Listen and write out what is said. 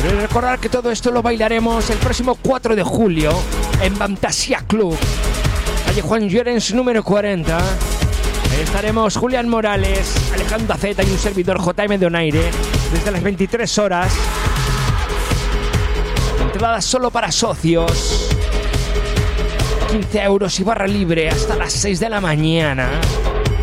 Pero recordar que todo esto lo bailaremos el próximo 4 de julio en Fantasia Club, calle Juan Llorens número 40. Ahí estaremos Julián Morales, Alejandro Aceta y un servidor JM Donaire desde las 23 horas. Entradas solo para socios, 15 € y barra libre hasta las 6 de la mañana.